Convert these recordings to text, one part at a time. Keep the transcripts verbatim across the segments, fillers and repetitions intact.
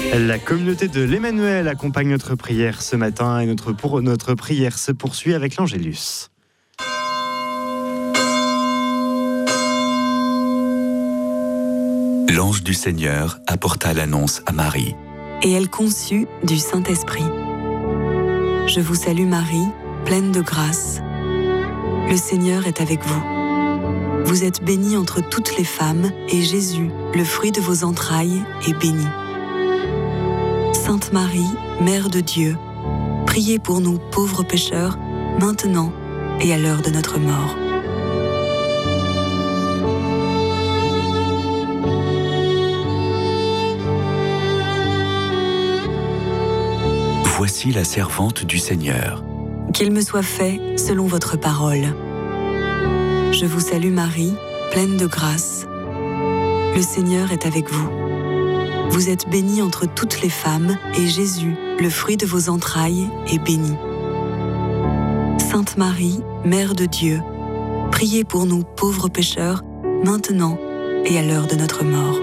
La communauté de l'Emmanuel accompagne notre prière ce matin et notre, pour, notre prière se poursuit avec l'Angélus. L'ange du Seigneur apporta l'annonce à Marie. Et elle conçut du Saint-Esprit. Je vous salue Marie, pleine de grâce. Le Seigneur est avec vous. Vous êtes bénie entre toutes les femmes, et Jésus, le fruit de vos entrailles, est béni. Sainte Marie, Mère de Dieu, priez pour nous pauvres pécheurs, maintenant et à l'heure de notre mort. Voici la servante du Seigneur. Qu'il me soit fait selon votre parole. Je vous salue Marie, pleine de grâce. Le Seigneur est avec vous. Vous êtes bénie entre toutes les femmes, et Jésus, le fruit de vos entrailles, est béni. Sainte Marie, Mère de Dieu, priez pour nous pauvres pécheurs, maintenant et à l'heure de notre mort.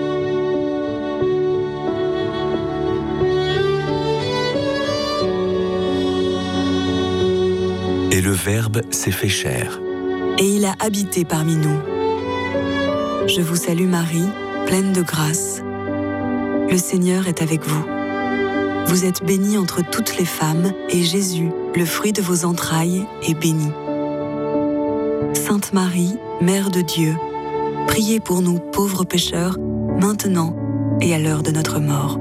Et le Verbe s'est fait chair. Et il a habité parmi nous. Je vous salue Marie, pleine de grâce. Le Seigneur est avec vous. Vous êtes bénie entre toutes les femmes, et Jésus, le fruit de vos entrailles, est béni. Sainte Marie, Mère de Dieu, priez pour nous pauvres pécheurs, maintenant et à l'heure de notre mort.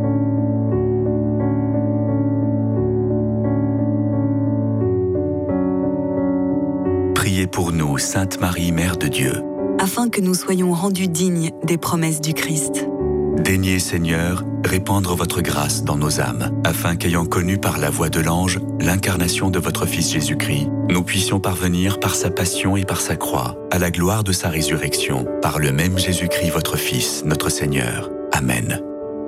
Priez pour nous, Sainte Marie, Mère de Dieu, afin que nous soyons rendus dignes des promesses du Christ. Daignez, Seigneur, répandre votre grâce dans nos âmes, afin qu'ayant connu par la voix de l'ange l'incarnation de votre Fils Jésus-Christ, nous puissions parvenir par sa passion et par sa croix à la gloire de sa résurrection, par le même Jésus-Christ, votre Fils, notre Seigneur. Amen.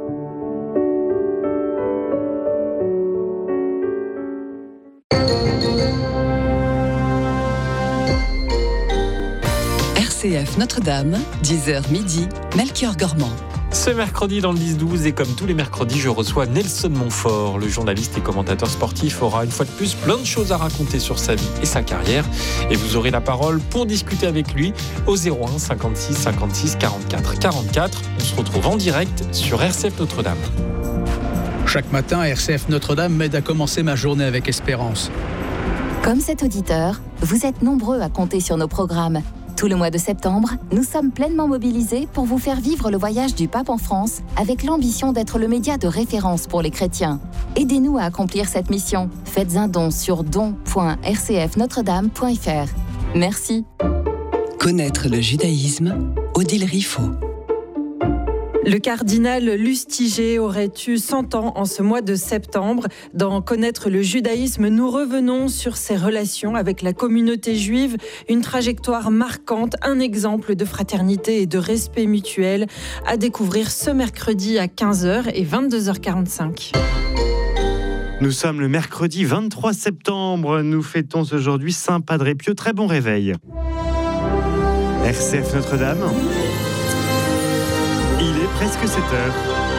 R C F Notre-Dame, dix heures midi, Melchior Gormand. Ce mercredi dans le dix douze, et comme tous les mercredis, je reçois Nelson Montfort. Le journaliste et commentateur sportif aura une fois de plus plein de choses à raconter sur sa vie et sa carrière. Et vous aurez la parole pour discuter avec lui au zéro un cinquante-six cinquante-six quarante-quatre quarante-quatre. On se retrouve en direct sur R C F Notre-Dame. Chaque matin, R C F Notre-Dame m'aide à commencer ma journée avec espérance. Comme cet auditeur, vous êtes nombreux à compter sur nos programmes. Tout le mois de septembre, nous sommes pleinement mobilisés pour vous faire vivre le voyage du pape en France avec l'ambition d'être le média de référence pour les chrétiens. Aidez-nous à accomplir cette mission. Faites un don sur don point r c f notre dame point f r. Merci. Connaître le judaïsme, Odile Riffaut. Le cardinal Lustiger aurait eu cent ans en ce mois de septembre. Dans Connaître le judaïsme, nous revenons sur ses relations avec la communauté juive, une trajectoire marquante, un exemple de fraternité et de respect mutuel à découvrir ce mercredi à quinze heures et vingt-deux heures quarante-cinq. Nous sommes le mercredi vingt-trois septembre. Nous fêtons aujourd'hui Saint Padre Pio. Très bon réveil. R C F Notre-Dame. Il est presque sept heures.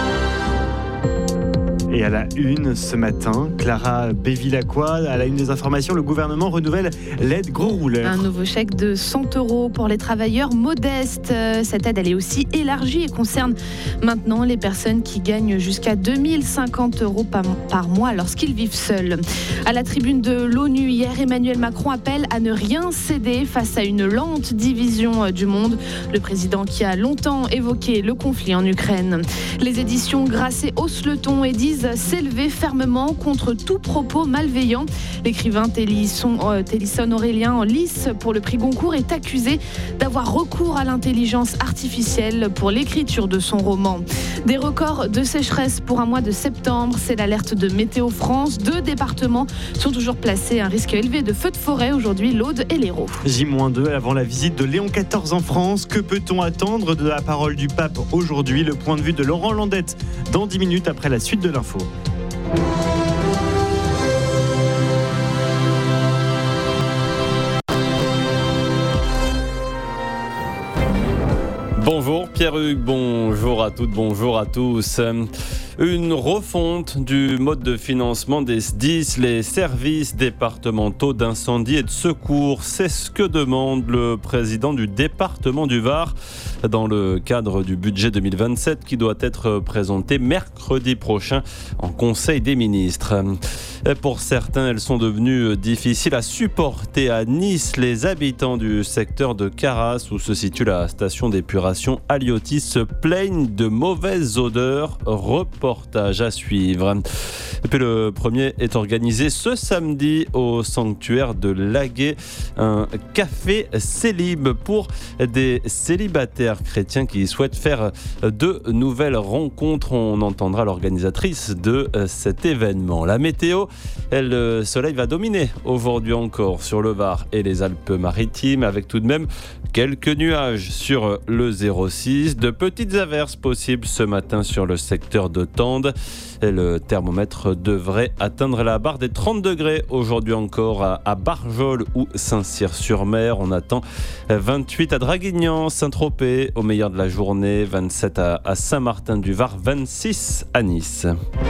Et à la une ce matin, Clara Bevilacqua, à la une des informations, le gouvernement renouvelle l'aide gros rouleur. Un nouveau chèque de cent euros pour les travailleurs modestes. Cette aide, elle est aussi élargie et concerne maintenant les personnes qui gagnent jusqu'à deux mille cinquante euros par, par mois lorsqu'ils vivent seuls. À la tribune de l'ONU hier, Emmanuel Macron appelle à ne rien céder face à une lente division du monde. Le président qui a longtemps évoqué le conflit en Ukraine. Les éditions Grasset haussent le ton et disent s'élever fermement contre tout propos malveillant. L'écrivain Télisson, euh, Télisson Aurélien Lys pour le prix Goncourt est accusé d'avoir recours à l'intelligence artificielle pour l'écriture de son roman. Des records de sécheresse pour un mois de septembre, c'est l'alerte de Météo France. Deux départements sont toujours placés à un risque élevé de feux de forêt aujourd'hui, l'Aude et l'Hérault. J deux avant la visite de Léon quatorze en France. Que peut-on attendre de la parole du pape aujourd'hui? Le point de vue de Laurent Landette dans dix minutes après la suite de l'info. Bonjour Pierre-Hugues, bonjour à toutes, bonjour à tous. Une refonte du mode de financement des S D I S, les services départementaux d'incendie et de secours. C'est ce que demande le président du département du Var dans le cadre du budget deux mille vingt-sept qui doit être présenté mercredi prochain en Conseil des ministres. Et pour certains, elles sont devenues difficiles à supporter à Nice. Les habitants du secteur de Carras, où se situe la station d'épuration Aliotis, se plaignent de mauvaises odeurs. Reportage à suivre. Et puis le premier est organisé ce samedi au sanctuaire de Laguet, un café célib pour des célibataires chrétiens qui souhaitent faire de nouvelles rencontres. On entendra l'organisatrice de cet événement. La météo, elle, le soleil va dominer aujourd'hui encore sur le Var et les Alpes-Maritimes, avec tout de même quelques nuages sur le zéro six. De petites averses possibles ce matin sur le secteur de Tende. Et le thermomètre devrait atteindre la barre des trente degrés aujourd'hui encore à, à Barjol ou Saint-Cyr-sur-Mer. On attend vingt-huit à Draguignan, Saint-Tropez au meilleur de la journée, vingt-sept à, à Saint-Martin-du-Var, vingt-six à Nice.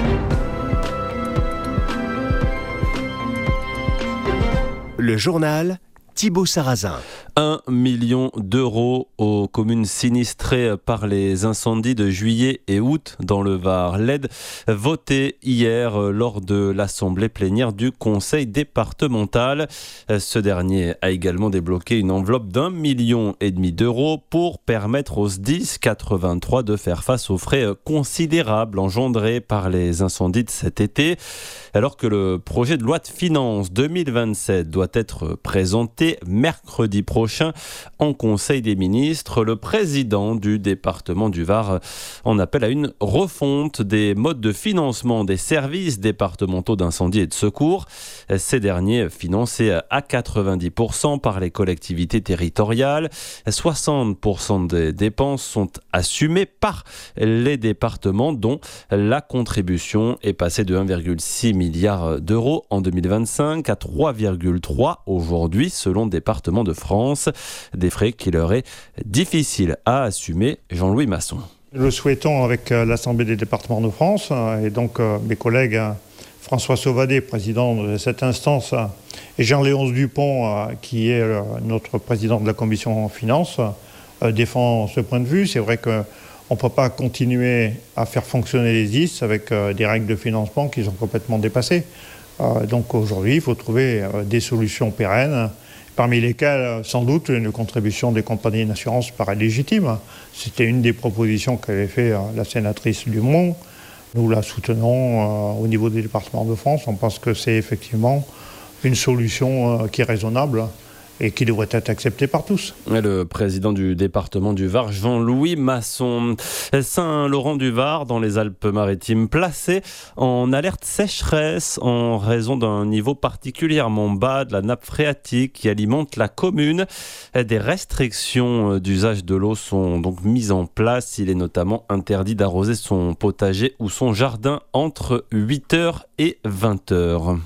Le journal Thibaut Sarrazin. un million d'euros aux communes sinistrées par les incendies de juillet et août dans le Var. L'aide votée hier lors de l'assemblée plénière du conseil départemental. Ce dernier a également débloqué une enveloppe d'un million et demi d'euros pour permettre aux S D I S quatre-vingt-trois de faire face aux frais considérables engendrés par les incendies de cet été. Alors que le projet de loi de finances deux mille vingt-sept doit être présenté mercredi prochain en Conseil des ministres, le président du département du Var en appelle à une refonte des modes de financement des services départementaux d'incendie et de secours. Ces derniers financés à quatre-vingt-dix pour cent par les collectivités territoriales. soixante pour cent des dépenses sont assumées par les départements, dont la contribution est passée de un virgule six milliard d'euros en deux mille vingt-cinq à trois virgule trois aujourd'hui selon Départements de France. Des frais qui leur est difficile à assumer. Jean-Louis Masson. Nous le souhaitons avec l'Assemblée des départements de France et donc mes collègues François Sauvadet, président de cette instance, et Jean-Léonce Dupont, qui est notre président de la commission finances, défend ce point de vue. C'est vrai qu'on ne peut pas continuer à faire fonctionner les S D I S avec des règles de financement qui sont complètement dépassées. Donc aujourd'hui, il faut trouver des solutions pérennes, parmi lesquelles, sans doute, une contribution des compagnies d'assurance paraît légitime. C'était une des propositions qu'avait fait la sénatrice Dumont. Nous la soutenons au niveau des départements de France. On pense que c'est effectivement une solution qui est raisonnable et qui devrait être accepté par tous. Le président du département du Var, Jean-Louis Masson. Saint-Laurent-du-Var, dans les Alpes-Maritimes, placé en alerte sécheresse en raison d'un niveau particulièrement bas de la nappe phréatique qui alimente la commune. Des restrictions d'usage de l'eau sont donc mises en place. Il est notamment interdit d'arroser son potager ou son jardin entre huit heures et vingt heures.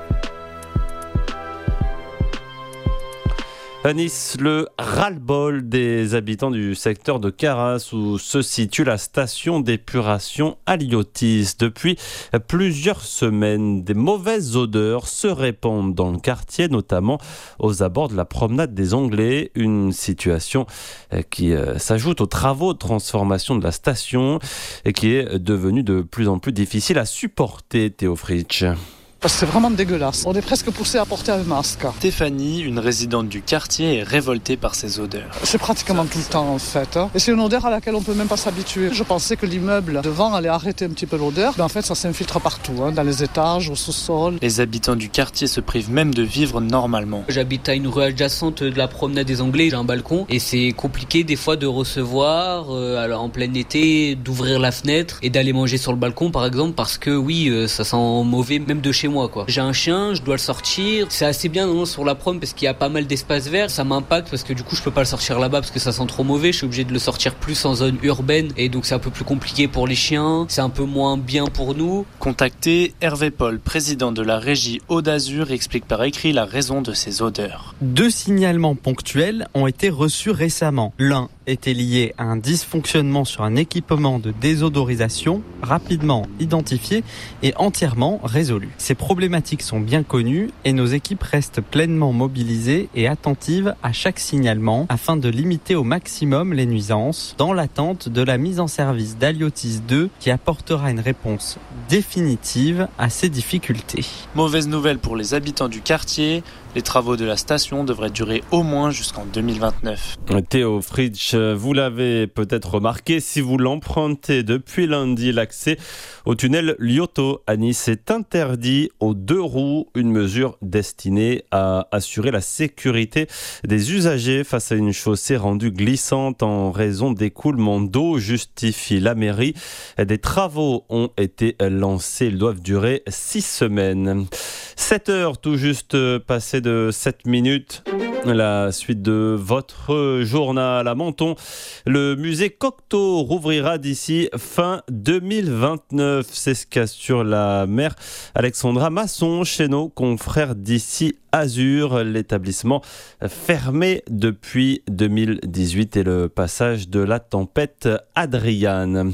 À Nice, le ras-le-bol des habitants du secteur de Carras où se situe la station d'épuration Aliotis. Depuis plusieurs semaines, des mauvaises odeurs se répandent dans le quartier, notamment aux abords de la promenade des Anglais. Une situation qui s'ajoute aux travaux de transformation de la station et qui est devenue de plus en plus difficile à supporter, Théo Fritsch. C'est vraiment dégueulasse. On est presque poussé à porter un masque. Stéphanie, une résidente du quartier, est révoltée par ces odeurs. C'est pratiquement tout le temps en fait. Et c'est une odeur à laquelle on ne peut même pas s'habituer. Je pensais que l'immeuble devant allait arrêter un petit peu l'odeur. Mais en fait, ça s'infiltre partout, hein, dans les étages, au sous-sol. Les habitants du quartier se privent même de vivre normalement. J'habite à une rue adjacente de la promenade des Anglais. J'ai un balcon et c'est compliqué des fois de recevoir, euh, alors en plein été, d'ouvrir la fenêtre et d'aller manger sur le balcon par exemple parce que oui, euh, ça sent mauvais même de chez moi. Moi, quoi. J'ai un chien, je dois le sortir. C'est assez bien non, sur la prom parce qu'il y a pas mal d'espace vert. Ça m'impacte parce que du coup je peux pas le sortir là-bas parce que ça sent trop mauvais. Je suis obligé de le sortir plus en zone urbaine et donc c'est un peu plus compliqué pour les chiens. C'est un peu moins bien pour nous. Contacté, Hervé Paul, président de la régie Hauts d'Azur, explique par écrit la raison de ces odeurs. Deux signalements ponctuels ont été reçus récemment. L'un était lié à un dysfonctionnement sur un équipement de désodorisation rapidement identifié et entièrement résolu. Ces problématiques sont bien connues et nos équipes restent pleinement mobilisées et attentives à chaque signalement afin de limiter au maximum les nuisances dans l'attente de la mise en service d'Aliotis deux qui apportera une réponse définitive à ces difficultés. Mauvaise nouvelle pour les habitants du quartier, les travaux de la station devraient durer au moins jusqu'en deux mille vingt-neuf. Théo Fritsch, vous l'avez peut-être remarqué, si vous l'empruntez depuis lundi, l'accès au tunnel Lyoto à Nice est interdit aux deux roues, une mesure destinée à assurer la sécurité des usagers face à une chaussée rendue glissante en raison d'écoulement d'eau, justifie la mairie. Des travaux ont été lancés, ils doivent durer six semaines. sept heures tout juste passées de sept minutes. La suite de votre journal à Menton. Le musée Cocteau rouvrira d'ici fin deux mille vingt-neuf. C'est ce qu'assure la maire Alexandra Masson chez nos confrères d'ici Azur. L'établissement fermé depuis deux mille dix-huit et le passage de la tempête Adriane.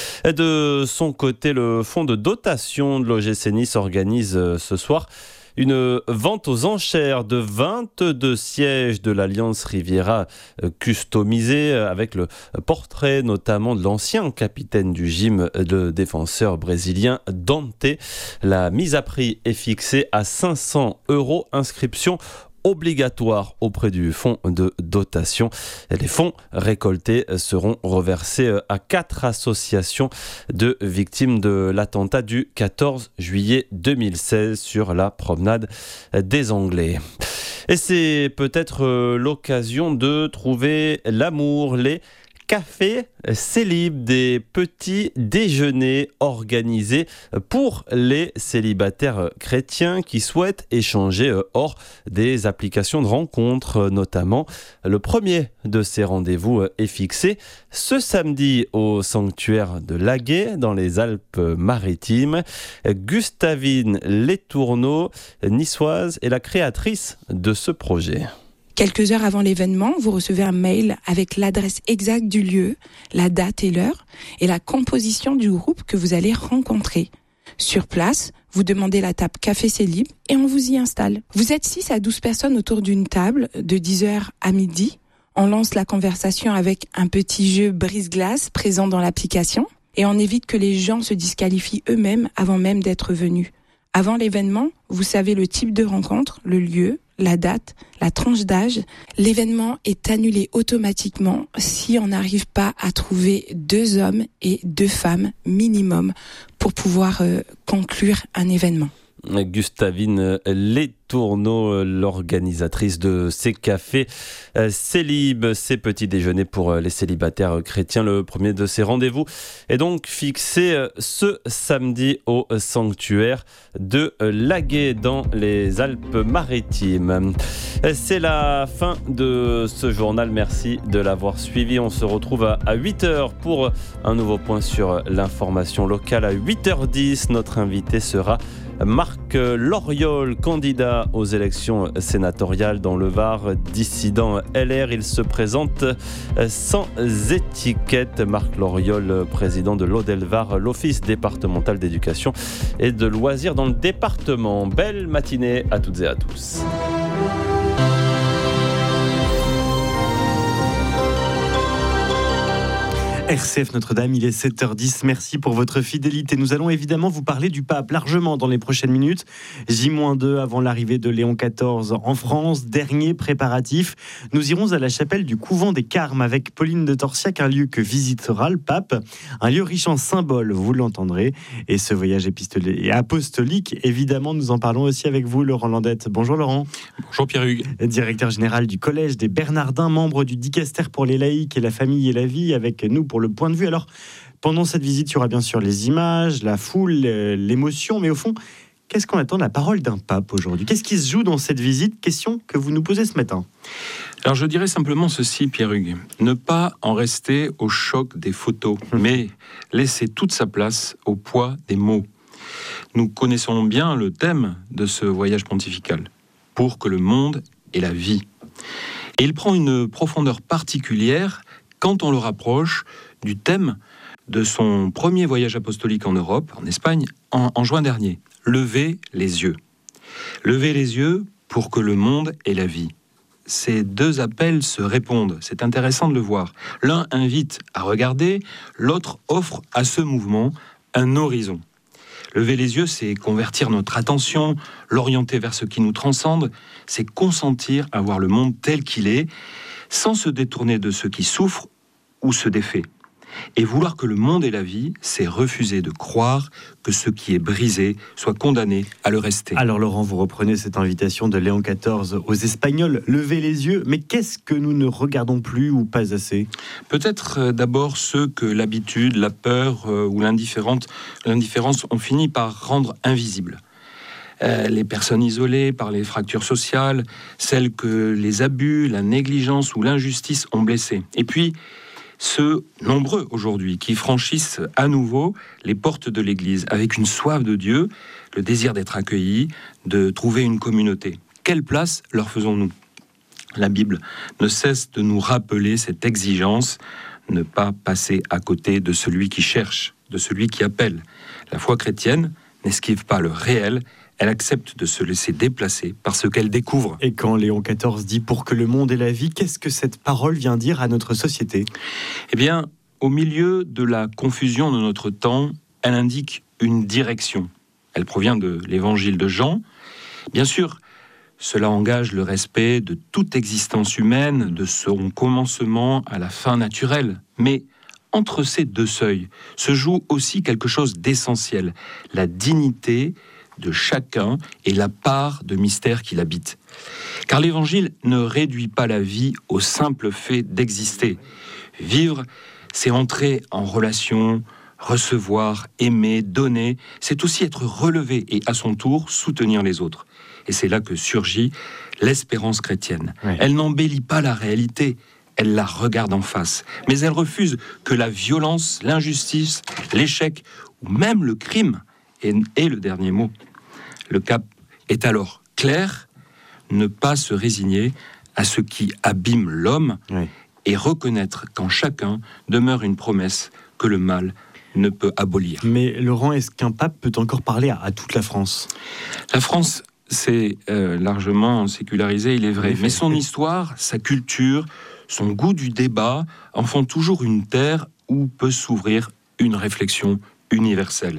De son côté, le fonds de dotation de l'O G C Nice organise ce soir une vente aux enchères de vingt-deux sièges de l'Alliance Riviera customisés avec le portrait notamment de l'ancien capitaine du gym, le défenseur brésilien Dante. La mise à prix est fixée à cinq cents euros. Inscription obligatoire auprès du fonds de dotation. Les fonds récoltés seront reversés à quatre associations de victimes de l'attentat du quatorze juillet deux mille seize sur la promenade des Anglais. Et c'est peut-être l'occasion de trouver l'amour, les cafés célib, des petits déjeuners organisés pour les célibataires chrétiens qui souhaitent échanger hors des applications de rencontres notamment. Le premier de ces rendez-vous est fixé ce samedi au sanctuaire de Laguet dans les Alpes-Maritimes. Gustavine Letourneau, niçoise, est la créatrice de ce projet. Quelques heures avant l'événement, vous recevez un mail avec l'adresse exacte du lieu, la date et l'heure, et la composition du groupe que vous allez rencontrer. Sur place, vous demandez la table Café Célib et on vous y installe. Vous êtes six à douze personnes autour d'une table de dix heures à midi. On lance la conversation avec un petit jeu brise-glace présent dans l'application et on évite que les gens se disqualifient eux-mêmes avant même d'être venus. Avant l'événement, vous savez le type de rencontre, le lieu, la date, la tranche d'âge. L'événement est annulé automatiquement si on n'arrive pas à trouver deux hommes et deux femmes minimum pour pouvoir euh, conclure un événement. Gustavine Letourneau, l'organisatrice de ces cafés célib, ces petits déjeuners pour les célibataires chrétiens. Le premier de ces rendez-vous est donc fixé ce samedi au sanctuaire de Laguet dans les Alpes-Maritimes. C'est la fin de ce journal. Merci de l'avoir suivi. On se retrouve à huit heures pour un nouveau point sur l'information locale. À huit heures dix, notre invité sera Marc Loriol, candidat aux élections sénatoriales dans le Var, dissident L R. Il se présente sans étiquette. Marc Loriol, président de l'O D E L Var, l'Office départemental d'éducation et de loisirs dans le département. Belle matinée à toutes et à tous. R C F Notre-Dame, il est sept heures dix. Merci pour votre fidélité. Nous allons évidemment vous parler du pape largement dans les prochaines minutes. J deux avant l'arrivée de Léon quatorze en France. Dernier préparatif. Nous irons à la chapelle du couvent des Carmes avec Pauline de Torsiac, un lieu que visitera le pape. Un lieu riche en symboles, vous l'entendrez. Et ce voyage épistolaire et apostolique, évidemment, nous en parlons aussi avec vous, Laurent Landette. Bonjour Laurent. Bonjour Pierre-Hugues. Directeur général du Collège des Bernardins, membre du dicaster pour les laïcs et la famille et la vie, avec nous pour le point de vue. Alors, pendant cette visite, il y aura bien sûr les images, la foule, l'émotion, mais au fond, qu'est-ce qu'on attend de la parole d'un pape aujourd'hui ? Qu'est-ce qui se joue dans cette visite ? Question que vous nous posez ce matin. Alors, je dirais simplement ceci, Pierre-Hugues. Ne pas en rester au choc des photos, mais laisser toute sa place au poids des mots. Nous connaissons bien le thème de ce voyage pontifical, pour que le monde ait la vie. Et il prend une profondeur particulière quand on le rapproche du thème de son premier voyage apostolique en Europe, en Espagne, en, en juin dernier. Levez les yeux. Levez les yeux pour que le monde ait la vie. Ces deux appels se répondent, c'est intéressant de le voir. L'un invite à regarder, l'autre offre à ce mouvement un horizon. Lever les yeux, c'est convertir notre attention, l'orienter vers ce qui nous transcende, c'est consentir à voir le monde tel qu'il est, sans se détourner de ce qui souffre ou se défait. Et vouloir que le monde ait la vie, c'est refuser de croire que ce qui est brisé soit condamné à le rester. Alors Laurent, vous reprenez cette invitation de Léon quatorze aux Espagnols, levez les yeux, mais qu'est-ce que nous ne regardons plus ou pas assez ? Peut-être euh, d'abord ceux que l'habitude, la peur euh, ou l'indifférence ont fini par rendre invisibles. Euh, les personnes isolées par les fractures sociales, celles que les abus, la négligence ou l'injustice ont blessées. Et puis, ceux nombreux aujourd'hui qui franchissent à nouveau les portes de l'Église avec une soif de Dieu, le désir d'être accueillis, de trouver une communauté. Quelle place leur faisons-nous ? La Bible ne cesse de nous rappeler cette exigence, ne pas passer à côté de celui qui cherche, de celui qui appelle. La foi chrétienne n'esquive pas le réel, elle accepte de se laisser déplacer par ce qu'elle découvre. Et quand Léon quatorze dit « pour que le monde ait la vie », qu'est-ce que cette parole vient dire à notre société ? Eh bien, au milieu de la confusion de notre temps, elle indique une direction. Elle provient de l'évangile de Jean. Bien sûr, cela engage le respect de toute existence humaine, de son commencement à la fin naturelle. Mais entre ces deux seuils se joue aussi quelque chose d'essentiel, la dignité de chacun et la part de mystère qu'il habite. Car l'Évangile ne réduit pas la vie au simple fait d'exister. Vivre, c'est entrer en relation, recevoir, aimer, donner. C'est aussi être relevé et à son tour soutenir les autres. Et c'est là que surgit l'espérance chrétienne. Oui. Elle n'embellit pas la réalité, elle la regarde en face. Mais elle refuse que la violence, l'injustice, l'échec ou même le crime ait le dernier mot. Le cap est alors clair, ne pas se résigner à ce qui abîme l'homme, oui, et reconnaître qu'en chacun demeure une promesse que le mal ne peut abolir. Mais Laurent, est-ce qu'un pape peut encore parler à, à toute la France ? La France, c'est euh, largement sécularisé, il est vrai. Oui, mais son histoire, sa culture, son goût du débat en font toujours une terre où peut s'ouvrir une réflexion universelle.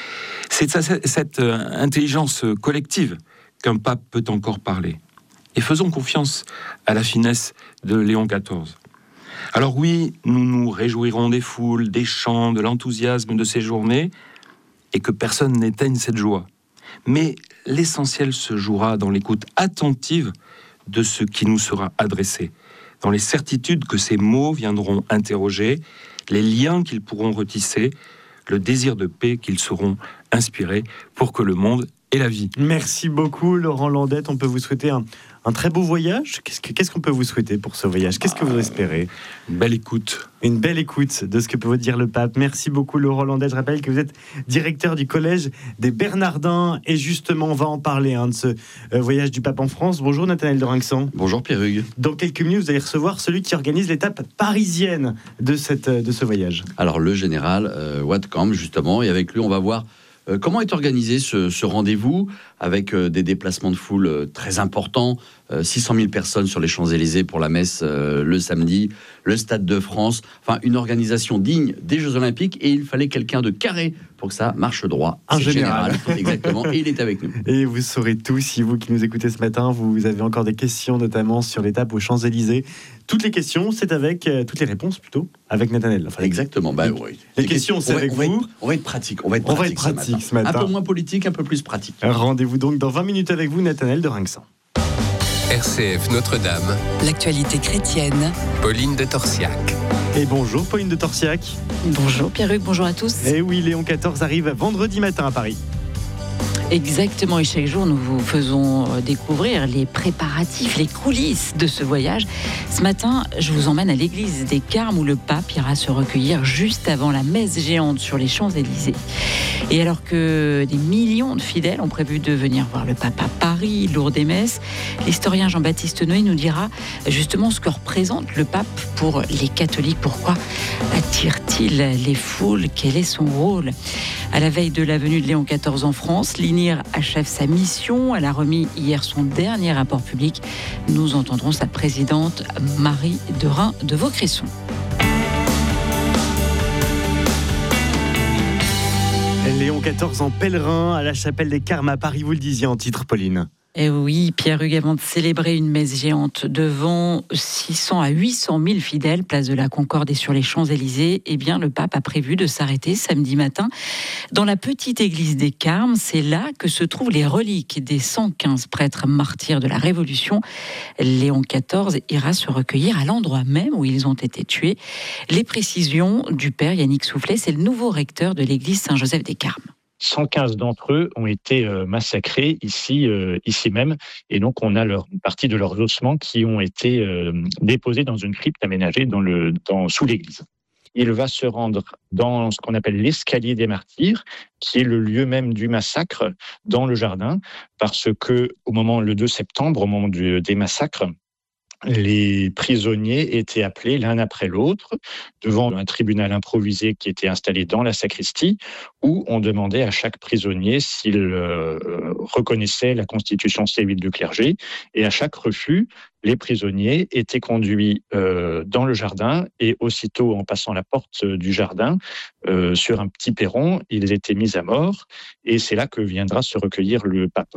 C'est cette, cette intelligence collective qu'un pape peut encore parler. Et faisons confiance à la finesse de Léon quatorze. Alors oui, nous nous réjouirons des foules, des chants, de l'enthousiasme de ces journées, et que personne n'éteigne cette joie. Mais l'essentiel se jouera dans l'écoute attentive de ce qui nous sera adressé, dans les certitudes que ces mots viendront interroger, les liens qu'ils pourront retisser, le désir de paix qu'ils seront inspirés pour que le monde ait la vie. Merci beaucoup Laurent Landette, on peut vous souhaiter un, un très beau voyage. Qu'est-ce, que, qu'est-ce qu'on peut vous souhaiter pour ce voyage ? Qu'est-ce que vous espérez ? Une belle écoute. Une belle écoute de ce que peut vous dire le pape. Merci beaucoup Laurent Landette. Je rappelle que vous êtes directeur du collège des Bernardins et justement on va en parler hein, de ce euh, voyage du pape en France. Bonjour Nathanaël de Rinxan. Bonjour Pierre-Hugues. Dans quelques minutes vous allez recevoir celui qui organise l'étape parisienne de, cette, de ce voyage. Alors le général euh, Watkamp justement, et avec lui on va voir euh, comment est organisé ce, ce rendez-vous avec euh, des déplacements de foule euh, très importants, euh, six cent mille personnes sur les Champs-Élysées pour la messe euh, le samedi, le Stade de France, enfin une organisation digne des Jeux Olympiques, et il fallait quelqu'un de carré pour que ça marche droit. Un général. général. Exactement, et il est avec nous. Et vous saurez tout, si vous qui nous écoutez ce matin, vous avez encore des questions, notamment sur l'étape aux Champs-Élysées. Toutes les questions, c'est avec, euh, toutes les réponses plutôt, avec Nathanaël. Enfin, Exactement, bah, les, oui. les, les questions, questions, c'est avec on va, vous. On va, être, on va être pratique, on va être on pratique, va être pratique ce, matin. ce matin. Un peu moins politique, un peu plus pratique. Rendez-vous donc dans vingt minutes avec vous, Nathanaël de Rinxan. R C F Notre-Dame. L'actualité chrétienne. Pauline de Torsiac. Et bonjour Pauline de Torsiac. Bonjour Pierre-Hugues, bonjour à tous. Et oui, Léon quatorze arrive vendredi matin à Paris. Exactement, et chaque jour nous vous faisons découvrir les préparatifs, les coulisses de ce voyage. Ce matin, je vous emmène à l'église des Carmes où le pape ira se recueillir juste avant la messe géante sur les Champs-Élysées. Et alors que des millions de fidèles ont prévu de venir voir le pape à Paris, Lourdes et Metz, l'historien Jean-Baptiste Noé nous dira justement ce que représente le pape pour les catholiques. Pourquoi attire-t-il les foules? Quel est son rôle? À la veille de la venue de Léon quatorze en France, l'I N I R achève sa mission. Elle a remis hier son dernier rapport public. Nous entendrons sa présidente Marie Derain de Vaucresson. Léon quatorze en pèlerin à la chapelle des Carmes à Paris, vous le disiez en titre, Pauline. Et oui, Pierre Hugues, avant de célébrer une messe géante devant six cents à huit cent mille fidèles, place de la Concorde et sur les Champs-Élysées, eh bien, le pape a prévu de s'arrêter samedi matin dans la petite église des Carmes. C'est là que se trouvent les reliques des cent quinze prêtres martyrs de la Révolution. Léon quatorze ira se recueillir à l'endroit même où ils ont été tués. Les précisions du père Yannick Soufflet, c'est le nouveau recteur de l'église Saint-Joseph des Carmes. cent quinze d'entre eux ont été euh, massacrés ici, euh, ici même, et donc on a leur, une partie de leurs ossements qui ont été euh, déposés dans une crypte aménagée dans le, dans, sous l'église. Il va se rendre dans ce qu'on appelle l'escalier des martyrs, qui est le lieu même du massacre, dans le jardin, parce que au moment le deux septembre, au moment du, des massacres, les prisonniers étaient appelés l'un après l'autre devant un tribunal improvisé qui était installé dans la sacristie, où on demandait à chaque prisonnier s'il euh, reconnaissait la constitution civile du clergé. Et à chaque refus, les prisonniers étaient conduits euh, dans le jardin et aussitôt, en passant la porte du jardin, euh, sur un petit perron, ils étaient mis à mort. Et c'est là que viendra se recueillir le pape.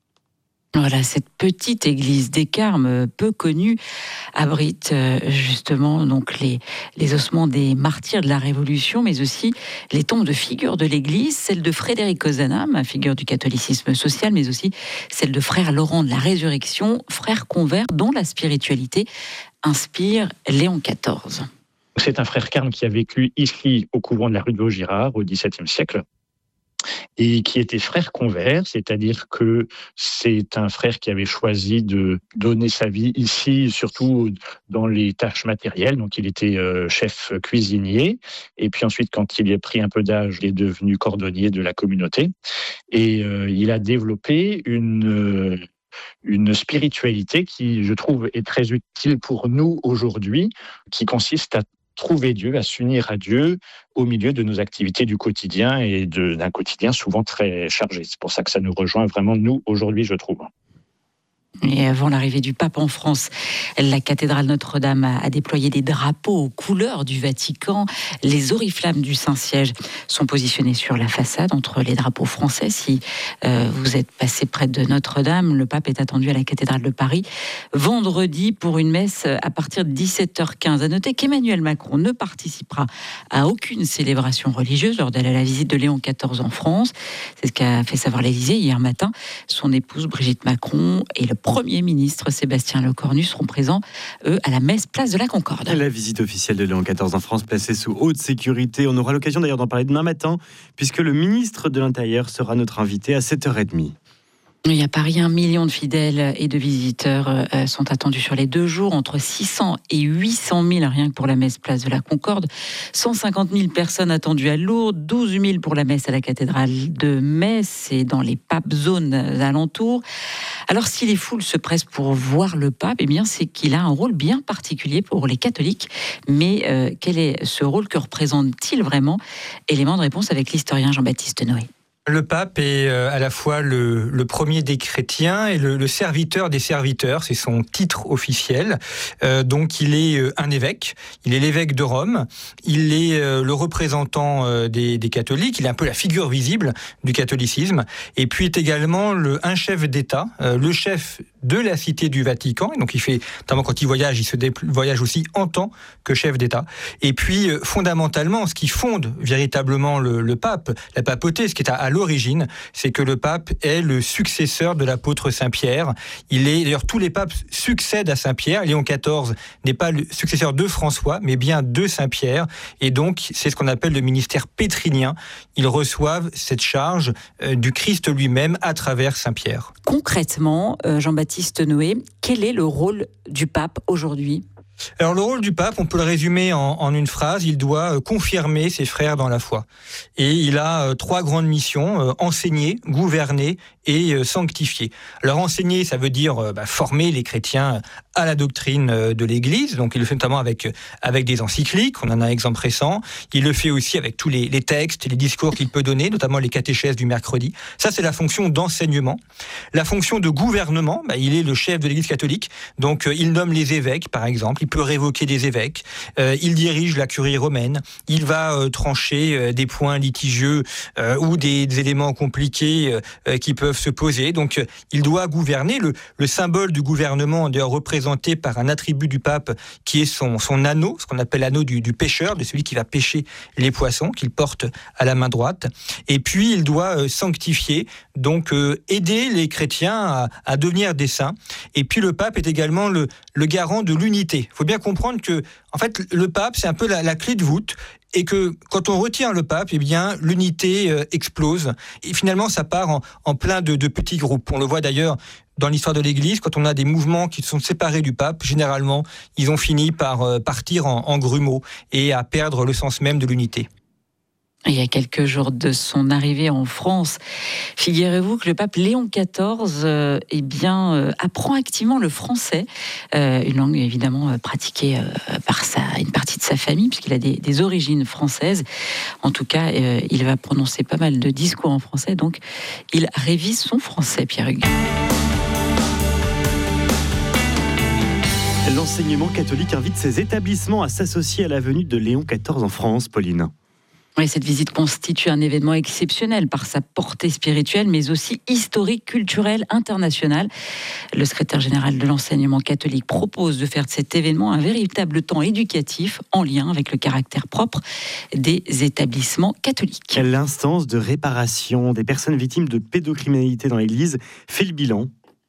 Voilà, cette petite église des Carmes, peu connue, abrite justement donc les, les ossements des martyrs de la Révolution, mais aussi les tombes de figures de l'église, celle de Frédéric Ozanam, figure du catholicisme social, mais aussi celle de frère Laurent de la Résurrection, frère convert dont la spiritualité inspire Léon quatorze. C'est un frère carme qui a vécu ici au couvent de la rue de Vaugirard au dix-septième siècle. Et qui était frère convert, c'est-à-dire que c'est un frère qui avait choisi de donner sa vie ici, surtout dans les tâches matérielles. Donc il était chef cuisinier, et puis ensuite, quand il a pris un peu d'âge, il est devenu cordonnier de la communauté. Et euh, il a développé une... une spiritualité qui, je trouve, est très utile pour nous aujourd'hui, qui consiste à trouver Dieu, à s'unir à Dieu au milieu de nos activités du quotidien et de, d'un quotidien souvent très chargé. C'est pour ça que ça nous rejoint vraiment, nous, aujourd'hui, je trouve. Et avant l'arrivée du pape en France, la cathédrale Notre-Dame a déployé des drapeaux aux couleurs du Vatican. Les oriflammes du Saint-Siège sont positionnés sur la façade entre les drapeaux français. Si euh, vous êtes passé près de Notre-Dame, le pape est attendu à la cathédrale de Paris vendredi pour une messe à partir de dix-sept heures quinze. À noter qu'Emmanuel Macron ne participera à aucune célébration religieuse lors de la visite de Léon quatorze en France. C'est ce qu'a fait savoir l'Élysée hier matin. Son épouse Brigitte Macron et le Premier ministre Sébastien Lecornu seront présents, eux, à la messe place de la Concorde. La visite officielle de Léon quatorze en France, placée sous haute sécurité. On aura l'occasion d'ailleurs d'en parler demain matin, puisque le ministre de l'Intérieur sera notre invité à sept heures trente. Il y a Paris, un million de fidèles et de visiteurs euh, sont attendus sur les deux jours, entre six cents et huit cent mille rien que pour la messe place de la Concorde, cent cinquante mille personnes attendues à Lourdes, douze mille pour la messe à la cathédrale de Metz et dans les papes zones alentours. Alors si les foules se pressent pour voir le pape, eh bien c'est qu'il a un rôle bien particulier pour les catholiques. Mais euh, quel est ce rôle, que représente-t-il vraiment? Élément de réponse avec l'historien Jean-Baptiste Noé. Le pape est à la fois le, le premier des chrétiens et le, le serviteur des serviteurs, c'est son titre officiel. Euh, donc il est un évêque, il est l'évêque de Rome, il est le représentant des, des catholiques, il est un peu la figure visible du catholicisme, et puis est également le, un chef d'État, euh, le chef de la Cité du Vatican. Et donc, il fait, notamment quand il voyage, il se dépl- voyage aussi en tant que chef d'État. Et puis, euh, fondamentalement, ce qui fonde véritablement le, le pape, la papauté, ce qui est à, à l'origine, c'est que le pape est le successeur de l'apôtre Saint-Pierre. Il est, d'ailleurs, tous les papes succèdent à Saint-Pierre. Léon quatorze n'est pas le successeur de François, mais bien de Saint-Pierre. Et donc, c'est ce qu'on appelle le ministère pétrinien. Ils reçoivent cette charge euh, du Christ lui-même à travers Saint-Pierre. Concrètement, euh, Jean-Baptiste Noé, quel est le rôle du pape aujourd'hui ? Alors le rôle du pape, on peut le résumer en, en une phrase, il doit euh, confirmer ses frères dans la foi. Et il a euh, trois grandes missions, euh, enseigner, gouverner et euh, sanctifier. Alors enseigner, ça veut dire euh, bah, former les chrétiens à la doctrine euh, de l'Église, donc il le fait notamment avec, euh, avec des encycliques, on en a un exemple récent. Il le fait aussi avec tous les, les textes, les discours qu'il peut donner, notamment les catéchèses du mercredi. Ça, c'est la fonction d'enseignement. La fonction de gouvernement, bah, il est le chef de l'Église catholique, donc euh, il nomme les évêques, par exemple, il peut révoquer des évêques, euh, il dirige la curie romaine, il va euh, trancher euh, des points litigieux euh, ou des, des éléments compliqués euh, qui peuvent se poser. Donc, euh, il doit gouverner. Le, le symbole du gouvernement est représenté par un attribut du pape qui est son, son anneau, ce qu'on appelle l'anneau du, du pêcheur, de celui qui va pêcher les poissons, qu'il porte à la main droite. Et puis, il doit euh, sanctifier, donc euh, aider les chrétiens à, à devenir des saints. Et puis, le pape est également le, le garant de l'unité. Il faut bien comprendre que, en fait, le pape, c'est un peu la, la clé de voûte. Et que quand on retient le pape, eh bien, l'unité euh, explose. Et finalement, ça part en, en plein de, de petits groupes. On le voit d'ailleurs dans l'histoire de l'Église, quand on a des mouvements qui sont séparés du pape, généralement, ils ont fini par euh, partir en, en grumeaux et à perdre le sens même de l'unité. Il y a quelques jours de son arrivée en France, figurez-vous que le pape Léon quatorze euh, eh bien, euh, apprend activement le français, euh, une langue évidemment euh, pratiquée euh, par sa, une partie de sa famille, puisqu'il a des, des origines françaises. En tout cas, euh, il va prononcer pas mal de discours en français, donc il révise son français, Pierre Hugues. L'enseignement catholique invite ses établissements à s'associer à la venue de Léon quatorze en France, Pauline. Oui, cette visite constitue un événement exceptionnel par sa portée spirituelle, mais aussi historique, culturelle, internationale. Le secrétaire général de l'enseignement catholique propose de faire de cet événement un véritable temps éducatif en lien avec le caractère propre des établissements catholiques. L'instance de réparation des personnes victimes de pédocriminalité dans l'Église fait le bilan.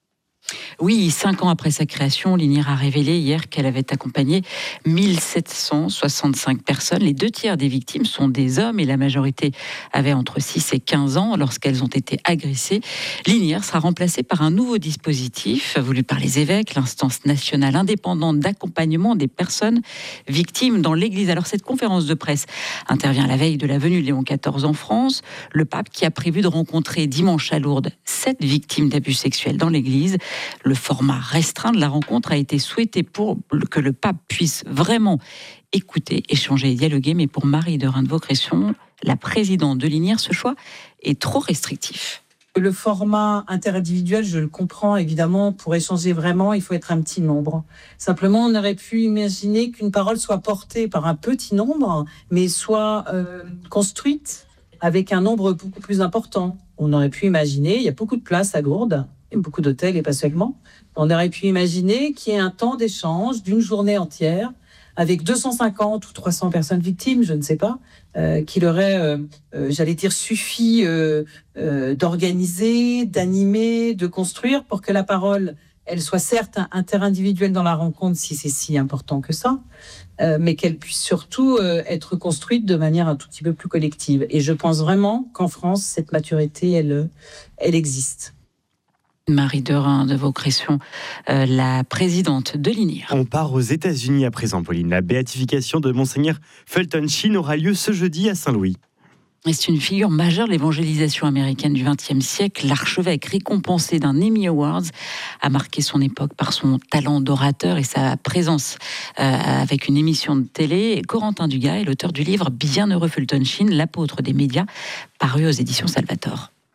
Oui, cinq ans après sa création, l'I N I R a révélé hier qu'elle avait accompagné mille sept cent soixante-cinq personnes. Les deux tiers des victimes sont des hommes et la majorité avait entre six et quinze ans lorsqu'elles ont été agressées. L'I N I R sera remplacée par un nouveau dispositif voulu par les évêques, l'instance nationale indépendante d'accompagnement des personnes victimes dans l'Église. Alors cette conférence de presse intervient à la veille de la venue de Léon quatorze en France. Le pape qui a prévu de rencontrer dimanche à Lourdes sept victimes d'abus sexuels dans l'Église. Le format restreint de la rencontre a été souhaité pour que le pape puisse vraiment écouter, échanger et dialoguer. Mais pour Marie de Reims-Vaucresson, la présidente de l'I N I R, ce choix est trop restrictif. Le format interindividuel, je le comprends évidemment, pour échanger vraiment, il faut être un petit nombre. Simplement, on aurait pu imaginer qu'une parole soit portée par un petit nombre, mais soit euh, construite avec un nombre beaucoup plus important. On aurait pu imaginer, il y a beaucoup de places à Lourdes, beaucoup d'hôtels et pas seulement. On aurait pu imaginer qu'il y ait un temps d'échange d'une journée entière avec deux cent cinquante ou trois cents personnes victimes, je ne sais pas, euh, qu'il aurait, euh, euh, j'allais dire, suffi euh, euh, d'organiser, d'animer, de construire pour que la parole, elle soit certes interindividuelle dans la rencontre, si c'est si important que ça, euh, mais qu'elle puisse surtout euh, être construite de manière un tout petit peu plus collective. Et je pense vraiment qu'en France, cette maturité, elle, elle existe. Marie de Reims-Vaucresson, euh, la présidente de l'I N I R. On part aux États-Unis à présent, Pauline. La béatification de Monseigneur Fulton Sheen aura lieu ce jeudi à Saint-Louis. Et c'est une figure majeure de l'évangélisation américaine du vingtième siècle. L'archevêque, récompensé d'un Emmy Awards, a marqué son époque par son talent d'orateur et sa présence euh, avec une émission de télé. Corentin Dugas est l'auteur du livre Bienheureux Fulton Sheen, l'apôtre des médias, paru aux éditions Salvator.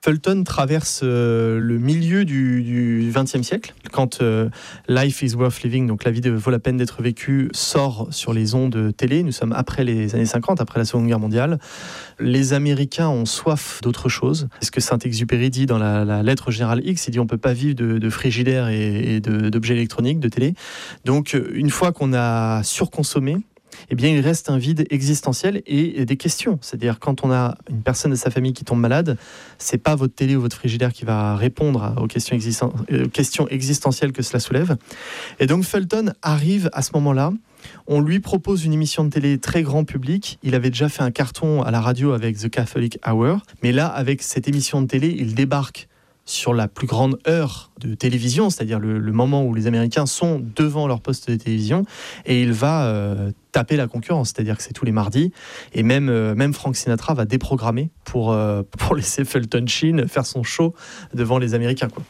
Fulton traverse euh, le milieu du, du vingtième siècle, quand euh, Life is Worth Living, donc La vie de, vaut la peine d'être vécue, sort sur les ondes télé. Nous sommes après les années cinquante, après la Seconde Guerre mondiale. Les Américains ont soif d'autre chose. C'est ce que Saint-Exupéry dit dans la, la lettre Générale X. Il dit on ne peut pas vivre de, de frigidaire et, et de, d'objets électroniques, de télé. Donc une fois qu'on a surconsommé, eh bien, il reste un vide existentiel et des questions. C'est-à-dire, quand on a une personne de sa famille qui tombe malade, c'est pas votre télé ou votre frigidaire qui va répondre aux questions, existen- aux questions existentielles que cela soulève. Et donc, Fulton arrive à ce moment-là. On lui propose une émission de télé très grand public. Il avait déjà fait un carton à la radio avec The Catholic Hour. Mais là, avec cette émission de télé, il débarque sur la plus grande heure de télévision, c'est-à-dire le, le moment où les Américains sont devant leur poste de télévision, et il va euh, taper la concurrence, c'est-à-dire que c'est tous les mardis, et même, euh, même Frank Sinatra va déprogrammer pour, euh, pour laisser Fulton Sheen faire son show devant les Américains, quoi.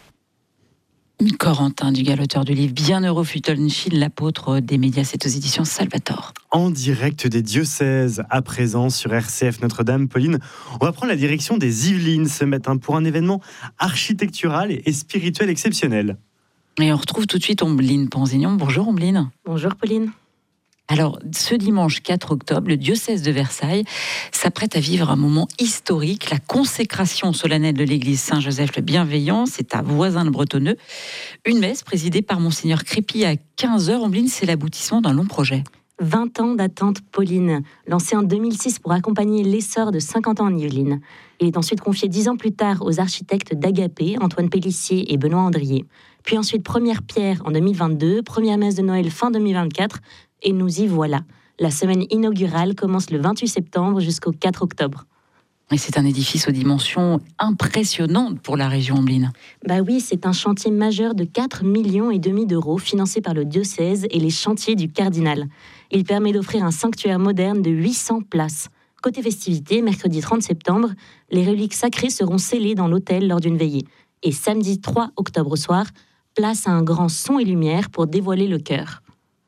Corentin Dugal, auteur du livre Bienheureux Fulton Sheen, l'apôtre des médias, c'est aux éditions Salvator. En direct des diocèses, à présent sur R C F Notre-Dame. Pauline, on va prendre la direction des Yvelines ce matin pour un événement architectural et spirituel exceptionnel. Et on retrouve tout de suite Ombline Ponzignon. Bonjour Ombline. Bonjour Pauline. Alors, ce dimanche quatre octobre, le diocèse de Versailles s'apprête à vivre un moment historique, la consécration solennelle de l'église Saint-Joseph le Bienveillant. C'est à Voisins-le-Bretonneux. Une messe présidée par Monseigneur Crépy à quinze heures. Ombline, c'est l'aboutissement d'un long projet. vingt ans d'attente, Pauline, lancé en deux mille six pour accompagner l'essor de cinquante ans en Yvelines. Il est ensuite confié dix ans plus tard aux architectes d'Agapé, Antoine Pellissier et Benoît Andrier. Puis ensuite première pierre en deux mille vingt-deux, première messe de Noël fin deux mille vingt-quatre, et nous y voilà. La semaine inaugurale commence le vingt-huit septembre jusqu'au quatre octobre. Et c'est un édifice aux dimensions impressionnantes pour la région Ombline. Bah oui, c'est un chantier majeur de quatre millions et demi d'euros financé par le diocèse et les chantiers du cardinal. Il permet d'offrir un sanctuaire moderne de huit cents places. Côté festivités, mercredi trente septembre, les reliques sacrées seront scellées dans l'autel lors d'une veillée. Et samedi trois octobre au soir, place à un grand son et lumière pour dévoiler le chœur.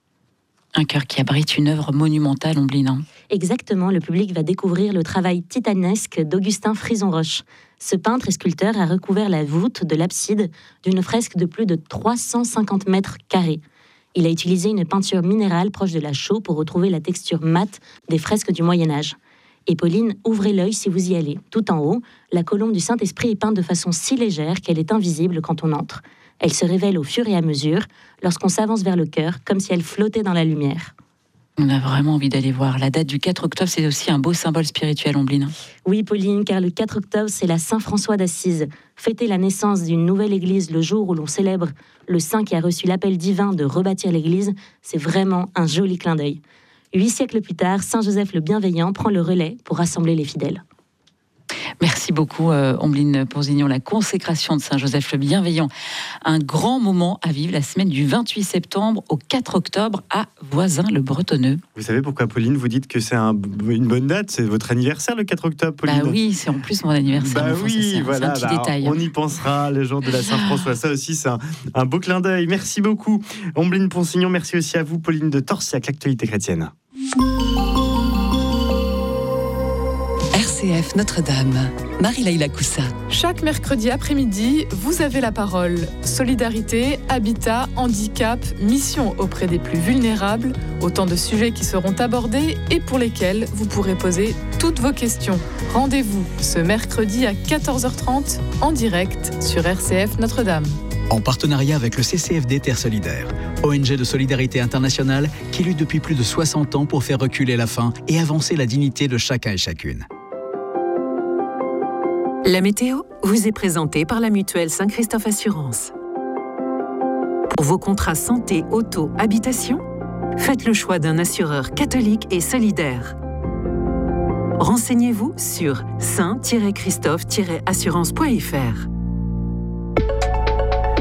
Un chœur qui abrite une œuvre monumentale, Ombline. Exactement, le public va découvrir le travail titanesque d'Augustin Frison-Roche. Ce peintre et sculpteur a recouvert la voûte de l'abside d'une fresque de plus de trois cent cinquante mètres carrés. Il a utilisé une peinture minérale proche de la chaux pour retrouver la texture mate des fresques du Moyen-Âge. Et Pauline, ouvrez l'œil si vous y allez. Tout en haut, la colombe du Saint-Esprit est peinte de façon si légère qu'elle est invisible quand on entre. Elle se révèle au fur et à mesure lorsqu'on s'avance vers le chœur, comme si elle flottait dans la lumière. On a vraiment envie d'aller voir. La date du quatre octobre, c'est aussi un beau symbole spirituel, Ombline. Oui, Pauline, car le quatre octobre, c'est la Saint-François d'Assise. Fêter la naissance d'une nouvelle église le jour où l'on célèbre le saint qui a reçu l'appel divin de rebâtir l'église, c'est vraiment un joli clin d'œil. Huit siècles plus tard, Saint Joseph le Bienveillant prend le relais pour rassembler les fidèles. Merci beaucoup, euh, Ombline Ponzignon. La consécration de Saint-Joseph le Bienveillant. Un grand moment à vivre la semaine du vingt-huit septembre au quatre octobre à Voisins-le-Bretonneux. Vous savez pourquoi, Pauline, vous dites que c'est un, une bonne date? C'est votre anniversaire, le quatre octobre, Pauline? Bah oui, c'est en plus mon anniversaire. Bah enfin, oui, c'est, voilà. c'est un petit bah, détail. On y pensera, le jour de la Saint-François. Ça aussi, c'est un, un beau clin d'œil. Merci beaucoup, Ombline Ponzignon. Merci aussi à vous, Pauline de Torsiac, l'actualité chrétienne. R C F Notre-Dame, Marie-Laïla Coussa. Chaque mercredi après-midi, vous avez la parole. Solidarité, habitat, handicap, mission auprès des plus vulnérables, autant de sujets qui seront abordés et pour lesquels vous pourrez poser toutes vos questions. Rendez-vous ce mercredi à quatorze heures trente en direct sur R C F Notre-Dame. En partenariat avec le C C F D Terre Solidaire, O N G de solidarité internationale qui lutte depuis plus de soixante ans pour faire reculer la faim et avancer la dignité de chacun et chacune. La météo vous est présentée par la mutuelle Saint-Christophe Assurance. Pour vos contrats santé, auto, habitation, faites le choix d'un assureur catholique et solidaire. Renseignez-vous sur saint christophe assurance point f r.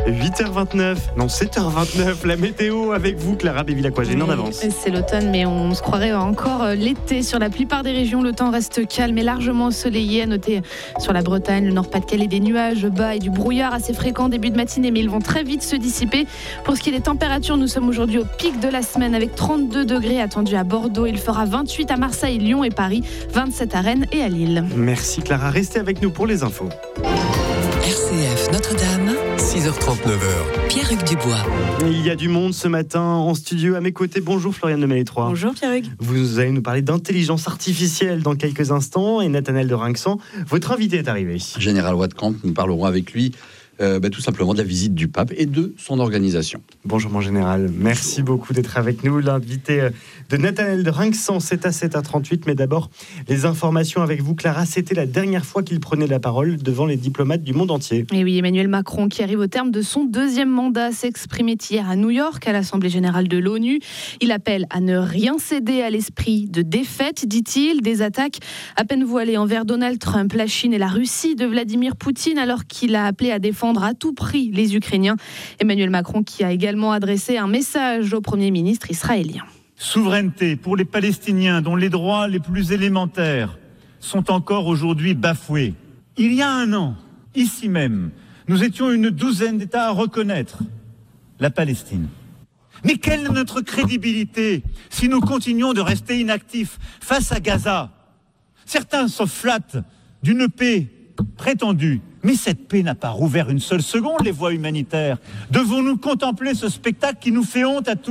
huit heures vingt-neuf, non sept heures vingt-neuf, la météo avec vous, Clara Béville-Aqua, j'ai une en avance. C'est l'automne, mais on se croirait encore l'été. Sur la plupart des régions, le temps reste calme et largement ensoleillé. À noter sur la Bretagne, le Nord-Pas-de-Calais, des nuages bas et du brouillard assez fréquent début de matinée, mais ils vont très vite se dissiper. Pour ce qui est des températures, nous sommes aujourd'hui au pic de la semaine avec trente-deux degrés attendus à Bordeaux. Il fera vingt-huit à Marseille, Lyon et Paris, vingt-sept à Rennes et à Lille. Merci Clara, restez avec nous pour les infos. R C F Notre-Dame, six heures trente-neuf. Pierre-Hugues Dubois. Il y a du monde ce matin en studio à mes côtés. Bonjour Floriane de Malétroit. Bonjour Pierre-Hugues. Vous allez nous parler d'intelligence artificielle dans quelques instants et Nathanaël de Rinxan, votre invité est arrivé. Général Watkamp, nous parlerons avec lui euh, bah, tout simplement de la visite du pape et de son organisation. Bonjour mon général, merci beaucoup d'être avec nous. L'invité de Nathanaël de Rinxan, c'est à sept heures trente-huit, mais d'abord les informations avec vous Clara. C'était la dernière fois qu'il prenait la parole devant les diplomates du monde entier. Et oui, Emmanuel Macron, qui arrive au terme de son deuxième mandat, s'exprimait hier à New York, à l'Assemblée Générale de l'ONU. Il appelle à ne rien céder à l'esprit de défaite, dit-il. Des attaques à peine voilées envers Donald Trump, la Chine et la Russie de Vladimir Poutine, alors qu'il a appelé à défendre à tout prix les Ukrainiens. Emmanuel Macron qui a également adressé un message au Premier ministre israélien. Souveraineté pour les Palestiniens dont les droits les plus élémentaires sont encore aujourd'hui bafoués. Il y a un an, ici même, nous étions une douzaine d'États à reconnaître la Palestine. Mais quelle est notre crédibilité si nous continuons de rester inactifs face à Gaza ? Certains se flattent d'une paix prétendue, mais cette paix n'a pas rouvert une seule seconde les voies humanitaires. Devons-nous contempler ce spectacle qui nous fait honte à tous ?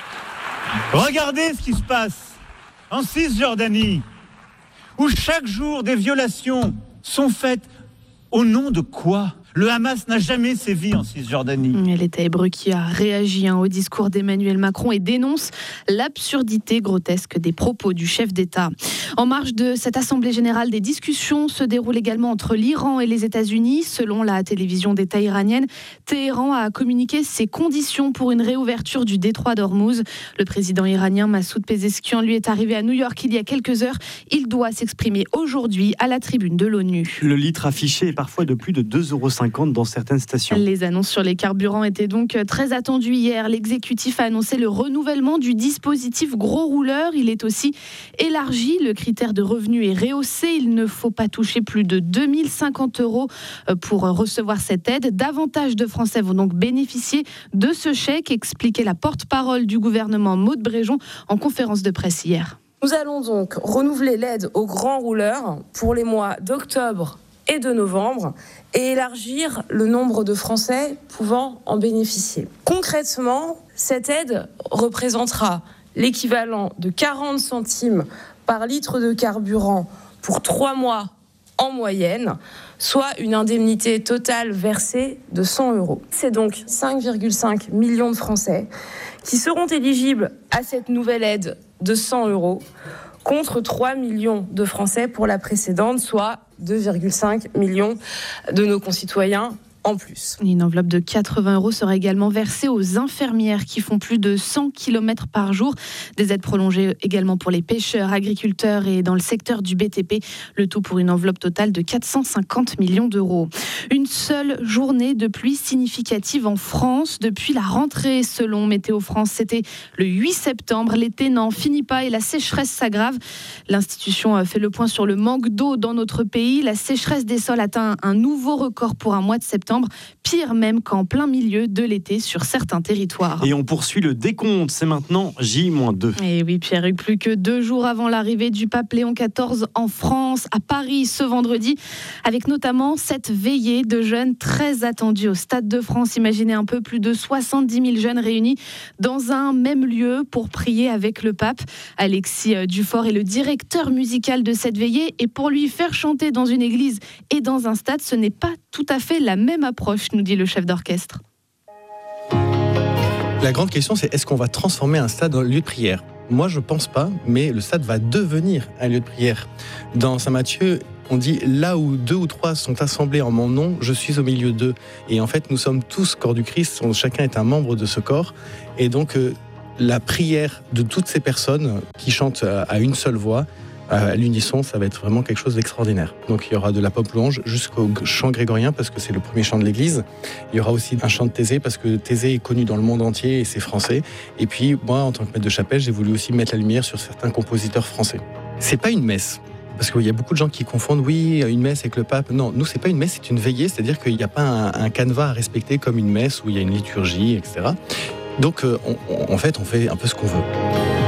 Regardez ce qui se passe en Cisjordanie, où chaque jour des violations sont faites. Au nom de quoi ? Le Hamas n'a jamais sévi en Cisjordanie. L'État hébreu qui a réagi hein, au discours d'Emmanuel Macron et dénonce l'absurdité grotesque des propos du chef d'État. En marge de cette Assemblée générale, des discussions se déroulent également entre l'Iran et les États-Unis. Selon la télévision d'État iranienne, Téhéran a communiqué ses conditions pour une réouverture du détroit d'Ormuz. Le président iranien Massoud Pezeshkian lui est arrivé à New York il y a quelques heures. Il doit s'exprimer aujourd'hui à la tribune de l'ONU. Le litre affiché est parfois de plus de deux euros cinquante dans certaines stations. Les annonces sur les carburants étaient donc très attendues hier. L'exécutif a annoncé le renouvellement du dispositif gros rouleur. Il est aussi élargi. Le critère de revenu est rehaussé. Il ne faut pas toucher plus de deux mille cinquante euros pour recevoir cette aide. Davantage de Français vont donc bénéficier de ce chèque, expliquait la porte-parole du gouvernement Maude Bréjon en conférence de presse hier. Nous allons donc renouveler l'aide aux grands rouleurs pour les mois d'octobre et de novembre et élargir le nombre de Français pouvant en bénéficier. Concrètement, cette aide représentera l'équivalent de quarante centimes par litre de carburant pour trois mois en moyenne, soit une indemnité totale versée de cent euros. C'est donc cinq virgule cinq millions de Français qui seront éligibles à cette nouvelle aide de cent euros, contre trois millions de Français pour la précédente, soit deux virgule cinq millions de nos concitoyens en plus. Une enveloppe de quatre-vingts euros sera également versée aux infirmières qui font plus de cent kilomètres par jour. Des aides prolongées également pour les pêcheurs, agriculteurs et dans le secteur du B T P. Le tout pour une enveloppe totale de quatre cent cinquante millions d'euros. Une seule journée de pluie significative en France depuis la rentrée, selon Météo France. C'était le huit septembre. L'été n'en finit pas et la sécheresse s'aggrave. L'institution fait le point sur le manque d'eau dans notre pays. La sécheresse des sols atteint un nouveau record pour un mois de septembre. Pire même qu'en plein milieu de l'été sur certains territoires. Et on poursuit le décompte, c'est maintenant J deux. Et oui Pierre-Hugues, plus que deux jours avant l'arrivée du pape Léon quatorze en France, à Paris ce vendredi, avec notamment cette veillée de jeunes très attendue au Stade de France. Imaginez un peu, plus de soixante-dix mille jeunes réunis dans un même lieu pour prier avec le pape. Alexis Dufort est le directeur musical de cette veillée et pour lui faire chanter dans une église et dans un stade, ce n'est pas tout à fait la même approche, nous dit le chef d'orchestre. La grande question, c'est est-ce qu'on va transformer un stade en lieu de prière ? Moi, je pense pas, mais le stade va devenir un lieu de prière. Dans Saint Matthieu, on dit « là où deux ou trois sont assemblés en mon nom, je suis au milieu d'eux ». Et en fait, nous sommes tous corps du Christ, chacun est un membre de ce corps. Et donc, euh, la prière de toutes ces personnes qui chantent à une seule voix à l'unisson, ça va être vraiment quelque chose d'extraordinaire. Donc il y aura de la pop louange jusqu'au chant grégorien parce que c'est le premier chant de l'Église. Il y aura aussi un chant de Thésée parce que Thésée est connu dans le monde entier et c'est français. Et puis moi, en tant que maître de chapelle, j'ai voulu aussi mettre la lumière sur certains compositeurs français. C'est pas une messe. Parce qu'il y a beaucoup de gens qui confondent, oui, une messe avec le pape. Non, nous, c'est pas une messe, c'est une veillée, c'est-à-dire qu'il n'y a pas un, un canevas à respecter comme une messe où il y a une liturgie, et cetera. Donc, euh, on, on, en fait, on fait un peu ce qu'on veut.